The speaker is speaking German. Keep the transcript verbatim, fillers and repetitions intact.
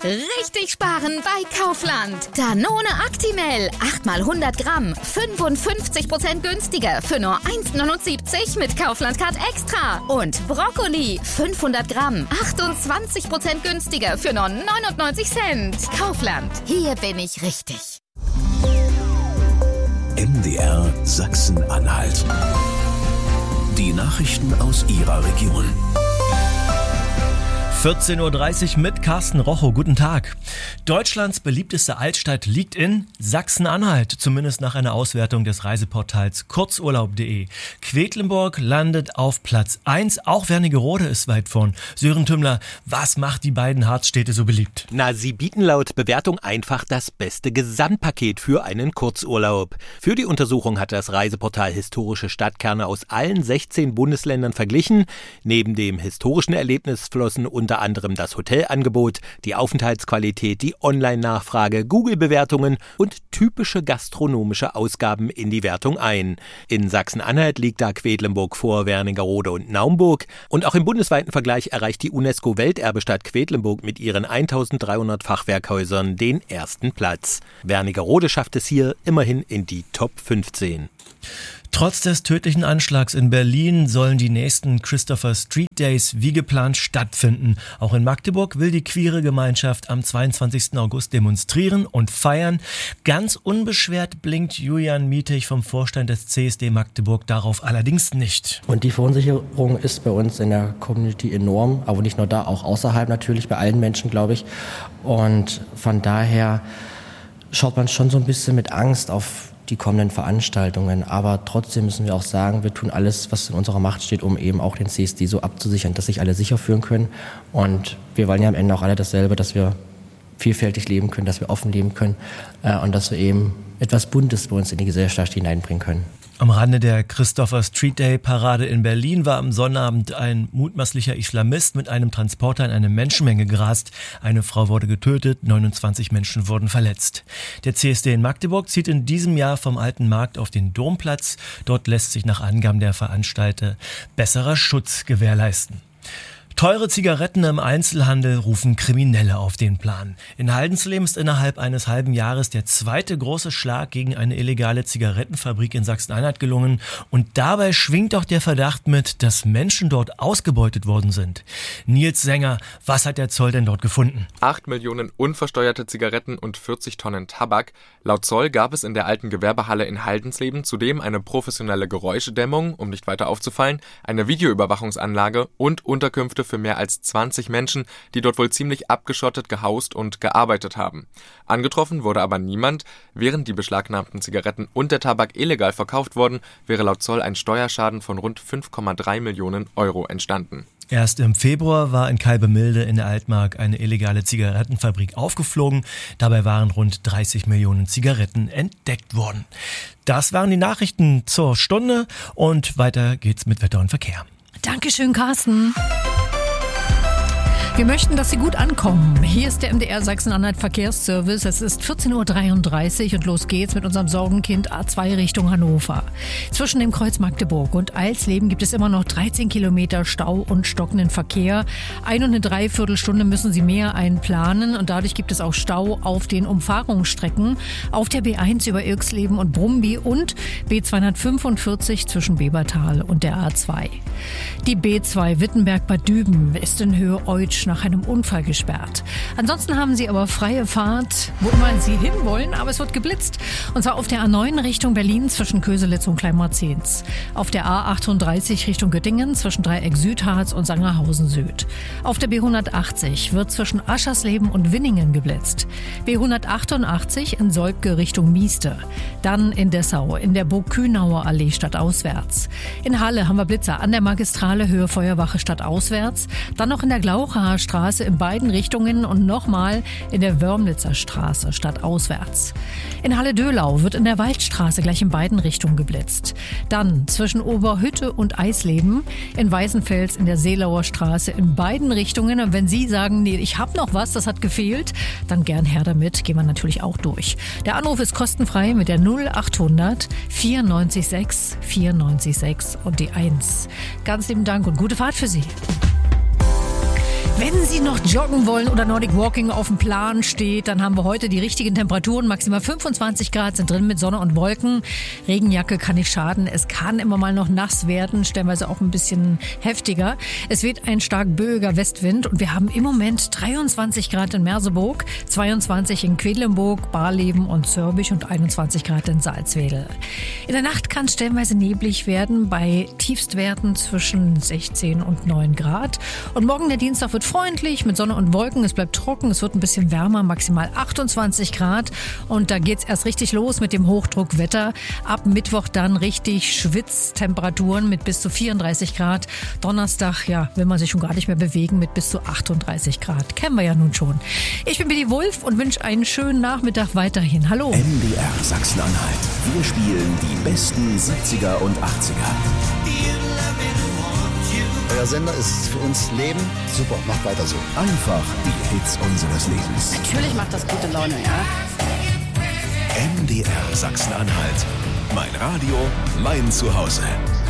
Richtig sparen bei Kaufland. Danone Actimel, acht mal hundert Gramm, fünfundfünfzig Prozent günstiger für nur eins Komma neunundsiebzig mit Kaufland Card Extra. Und Brokkoli, fünfhundert Gramm, achtundzwanzig Prozent günstiger für nur neunundneunzig Cent. Kaufland, hier bin ich richtig. M D R Sachsen-Anhalt. Die Nachrichten aus Ihrer Region. vierzehn Uhr dreißig mit Carsten Rochow. Guten Tag. Deutschlands beliebteste Altstadt liegt in Sachsen-Anhalt, zumindest nach einer Auswertung des Reiseportals kurzurlaub punkt de. Quedlinburg landet auf Platz eins, auch Wernigerode ist weit vorn. Sören Tümmler, was macht die beiden Harzstädte so beliebt? Na, sie bieten laut Bewertung einfach das beste Gesamtpaket für einen Kurzurlaub. Für die Untersuchung hat das Reiseportal historische Stadtkerne aus allen sechzehn Bundesländern verglichen. Neben dem historischen Erlebnis flossen unter Unter anderem das Hotelangebot, die Aufenthaltsqualität, die Online-Nachfrage, Google-Bewertungen und typische gastronomische Ausgaben in die Wertung ein. In Sachsen-Anhalt liegt da Quedlinburg vor Wernigerode und Naumburg. Und auch im bundesweiten Vergleich erreicht die UNESCO-Welterbestadt Quedlinburg mit ihren eintausenddreihundert Fachwerkhäusern den ersten Platz. Wernigerode schafft es hier immerhin in die Top fünfzehn. Trotz des tödlichen Anschlags in Berlin sollen die nächsten Christopher Street Days wie geplant stattfinden. Auch in Magdeburg will die queere Gemeinschaft am zweiundzwanzigsten August demonstrieren und feiern. Ganz unbeschwert blinkt Julian Mietig vom Vorstand des C S D Magdeburg darauf allerdings nicht. Und die Verunsicherung ist bei uns in der Community enorm, aber nicht nur da, auch außerhalb natürlich, bei allen Menschen, glaube ich. Und von daher schaut man schon so ein bisschen mit Angst auf die kommenden Veranstaltungen. Aber trotzdem müssen wir auch sagen, wir tun alles, was in unserer Macht steht, um eben auch den C S D so abzusichern, dass sich alle sicher fühlen können. Und wir wollen ja am Ende auch alle dasselbe, dass wir vielfältig leben können, dass wir offen leben können äh, und dass wir eben etwas Buntes bei uns in die Gesellschaft hineinbringen können. Am Rande der Christopher Street Day Parade in Berlin war am Sonnabend ein mutmaßlicher Islamist mit einem Transporter in eine Menschenmenge gerast. Eine Frau wurde getötet, neunundzwanzig Menschen wurden verletzt. Der C S D in Magdeburg zieht in diesem Jahr vom Alten Markt auf den Domplatz. Dort lässt sich nach Angaben der Veranstalter besserer Schutz gewährleisten. Teure Zigaretten im Einzelhandel rufen Kriminelle auf den Plan. In Haldensleben ist innerhalb eines halben Jahres der zweite große Schlag gegen eine illegale Zigarettenfabrik in Sachsen-Anhalt gelungen. Und dabei schwingt auch der Verdacht mit, dass Menschen dort ausgebeutet worden sind. Nils Sänger, was hat der Zoll denn dort gefunden? Acht Millionen unversteuerte Zigaretten und vierzig Tonnen Tabak. Laut Zoll gab es in der alten Gewerbehalle in Haldensleben zudem eine professionelle Geräuschedämmung, um nicht weiter aufzufallen, eine Videoüberwachungsanlage und Unterkünfte für mehr als zwanzig Menschen, die dort wohl ziemlich abgeschottet gehaust und gearbeitet haben. Angetroffen wurde aber niemand. Während die beschlagnahmten Zigaretten und der Tabak illegal verkauft wurden, wäre laut Zoll ein Steuerschaden von rund fünf Komma drei Millionen Euro entstanden. Erst im Februar war in Kalbemilde in der Altmark eine illegale Zigarettenfabrik aufgeflogen. Dabei waren rund dreißig Millionen Zigaretten entdeckt worden. Das waren die Nachrichten zur Stunde und weiter geht's mit Wetter und Verkehr. Dankeschön, Carsten. Wir möchten, dass Sie gut ankommen. Hier ist der M D R Sachsen-Anhalt Verkehrsservice. Es ist vierzehn Uhr dreiunddreißig und los geht's mit unserem Sorgenkind A zwei Richtung Hannover. Zwischen dem Kreuz Magdeburg und Alsleben gibt es immer noch dreizehn Kilometer Stau und stockenden Verkehr. Ein und eine Dreiviertelstunde müssen Sie mehr einplanen und dadurch gibt es auch Stau auf den Umfahrungsstrecken auf der B eins über Irxleben und Brumby und B zweihundertfünfundvierzig zwischen Bebertal und der A zwei. Die B zwei Wittenberg-Bad Düben ist in Höhe Eutsch nach einem Unfall gesperrt. Ansonsten haben Sie aber freie Fahrt, wo immer Sie hinwollen, aber es wird geblitzt. Und zwar auf der A neun Richtung Berlin zwischen Köselitz und Kleinmarzens. Auf der A achtunddreißig Richtung Göttingen zwischen Dreieck Südharz und Sangerhausen Süd. Auf der B hundertachtzig wird zwischen Aschersleben und Winningen geblitzt. B hundertachtundachtzig in Solbke Richtung Mieste. Dann in Dessau in der Burg-Kühnauer Allee stadtauswärts. In Halle haben wir Blitzer an der Magistrale Höhe Feuerwache stadtauswärts. Dann noch in der Glauchaer Straße in beiden Richtungen und nochmal in der Wörmlitzer Straße stadtauswärts. In Halle-Döhlau wird in der Waldstraße gleich in beiden Richtungen geblitzt. Dann zwischen Oberhütte und Eisleben, in Weißenfels in der Seelauer Straße in beiden Richtungen. Und wenn Sie sagen, nee, ich habe noch was, das hat gefehlt, dann gern her damit, gehen wir natürlich auch durch. Der Anruf ist kostenfrei mit der null achthundert vierundneunzig sechs vierundneunzig sechs und die eins. Ganz lieben Dank und gute Fahrt für Sie. Wenn Sie noch joggen wollen oder Nordic Walking auf dem Plan steht, dann haben wir heute die richtigen Temperaturen. Maximal fünfundzwanzig Grad sind drin mit Sonne und Wolken. Regenjacke kann nicht schaden. Es kann immer mal noch nass werden, stellenweise auch ein bisschen heftiger. Es weht ein stark böiger Westwind und wir haben im Moment dreiundzwanzig Grad in Merseburg, zweiundzwanzig in Quedlinburg, Barleben und Zörbich und einundzwanzig Grad in Salzwedel. In der Nacht kann es stellenweise neblig werden bei Tiefstwerten zwischen sechzehn und neun Grad. Und morgen der Dienstag wird freundlich mit Sonne und Wolken. Es bleibt trocken, es wird ein bisschen wärmer, maximal achtundzwanzig Grad. Und da geht's erst richtig los mit dem Hochdruckwetter. Ab Mittwoch dann richtig Schwitztemperaturen mit bis zu vierunddreißig Grad. Donnerstag, ja, will man sich schon gar nicht mehr bewegen mit bis zu achtunddreißig Grad. Kennen wir ja nun schon. Ich bin Billy Wulff und wünsche einen schönen Nachmittag weiterhin. Hallo. M D R Sachsen-Anhalt. Wir spielen die besten siebziger und achtziger. Euer Sender ist für uns Leben. Super, macht weiter so. Einfach die Hits unseres Lebens. Natürlich macht das gute Laune, ja. M D R Sachsen-Anhalt. Mein Radio, mein Zuhause.